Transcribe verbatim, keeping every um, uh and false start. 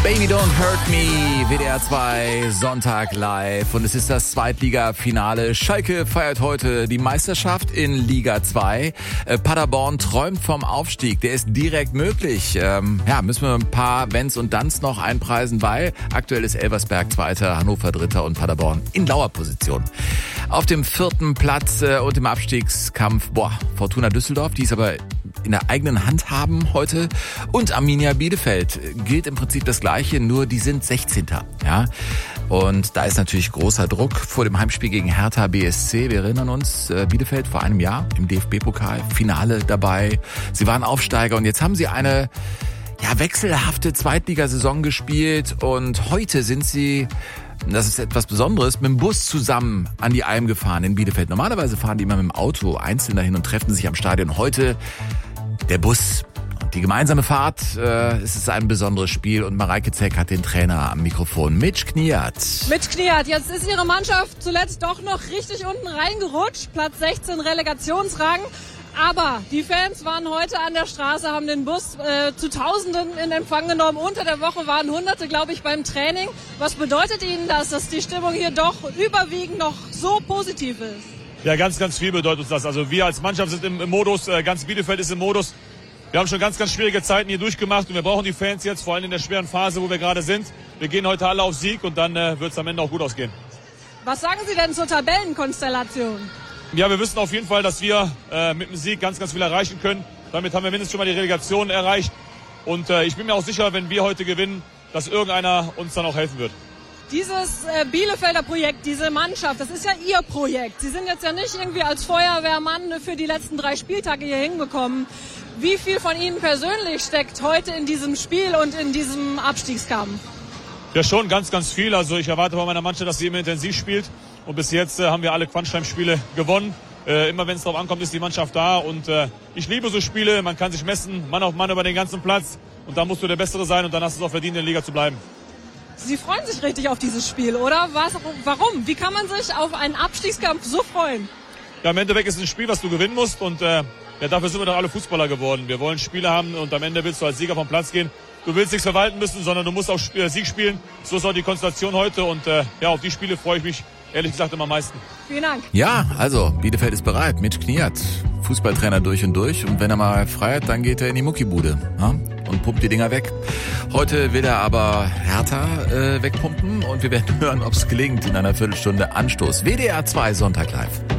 Baby Don't Hurt Me, W D R zwei, Sonntag live. Und es ist das Zweitliga-Finale. Schalke feiert heute die Meisterschaft in Liga zwei. Äh, Paderborn träumt vom Aufstieg. Der ist direkt möglich. Ähm, ja, müssen wir ein paar Wenns und Danns noch einpreisen, weil aktuell ist Elversberg Zweiter, Hannover Dritter und Paderborn in Lauerposition. Auf dem vierten Platz äh, und im Abstiegskampf, boah, Fortuna Düsseldorf, die ist aber in der eigenen Hand haben heute, und Arminia Bielefeld gilt im Prinzip das Gleiche, nur die sind sechzehnter Ja, und da ist natürlich großer Druck vor dem Heimspiel gegen Hertha B S C. Wir erinnern uns, Bielefeld vor einem Jahr im D F B-Pokal, Finale dabei. Sie waren Aufsteiger und jetzt haben sie eine ja, wechselhafte Zweitligasaison gespielt und heute sind sie, das ist etwas Besonderes, mit dem Bus zusammen an die Alm gefahren in Bielefeld. Normalerweise fahren die immer mit dem Auto einzeln dahin und treffen sich am Stadion. Heute der Bus und die gemeinsame Fahrt. Äh, es ist ein besonderes Spiel und Mareike Zeck hat den Trainer am Mikrofon. Mitch Kniat. Mitch Kniat, jetzt ist ihre Mannschaft zuletzt doch noch richtig unten reingerutscht. Platz sechzehn Relegationsrang. Aber die Fans waren heute an der Straße, haben den Bus äh, zu Tausenden in Empfang genommen. Unter der Woche waren Hunderte, glaube ich, beim Training. Was bedeutet Ihnen das, dass die Stimmung hier doch überwiegend noch so positiv ist? Ja, ganz, ganz viel bedeutet uns das. Also wir als Mannschaft sind im, im Modus, äh, ganz Bielefeld ist im Modus. Wir haben schon ganz, ganz schwierige Zeiten hier durchgemacht und wir brauchen die Fans jetzt, vor allem in der schweren Phase, wo wir gerade sind. Wir gehen heute alle auf Sieg und dann äh, wird es am Ende auch gut ausgehen. Was sagen Sie denn zur Tabellenkonstellation? Ja, wir wissen auf jeden Fall, dass wir äh, mit dem Sieg ganz, ganz viel erreichen können. Damit haben wir mindestens schon mal die Relegation erreicht. Und äh, ich bin mir auch sicher, wenn wir heute gewinnen, dass irgendeiner uns dann auch helfen wird. Dieses äh, Bielefelder Projekt, diese Mannschaft, das ist ja Ihr Projekt. Sie sind jetzt ja nicht irgendwie als Feuerwehrmann für die letzten drei Spieltage hier hingekommen. Wie viel von Ihnen persönlich steckt heute in diesem Spiel und in diesem Abstiegskampf? Ja, schon ganz, ganz viel. Also ich erwarte von meiner Mannschaft, dass sie immer intensiv spielt. Und bis jetzt äh, haben wir alle Quatschheim-Spiele gewonnen. Äh, immer wenn es darauf ankommt, ist die Mannschaft da. Und äh, ich liebe so Spiele. Man kann sich messen, Mann auf Mann über den ganzen Platz. Und da musst du der Bessere sein und dann hast du es auch verdient, in der Liga zu bleiben. Sie freuen sich richtig auf dieses Spiel, oder? Was, warum? Wie kann man sich auf einen Abstiegskampf so freuen? Ja, im Endeffekt ist es ein Spiel, was du gewinnen musst. Und äh, ja, dafür sind wir doch alle Fußballer geworden. Wir wollen Spiele haben und am Ende willst du als Sieger vom Platz gehen. Du willst nichts verwalten müssen, sondern du musst auch Sieg spielen. So ist auch die Konstellation heute. Und äh, ja, auf die Spiele freue ich mich ehrlich gesagt immer am meisten. Vielen Dank. Ja, also Bielefeld ist bereit. Mitch Kniat, Fußballtrainer durch und durch. Und wenn er mal frei hat, dann geht er in die Muckibude, ja, und pumpt die Dinger weg. Heute will er aber Hertha äh, wegpumpen und wir werden hören, ob es gelingt in einer Viertelstunde Anstoß. W D R zwei Sonntag live.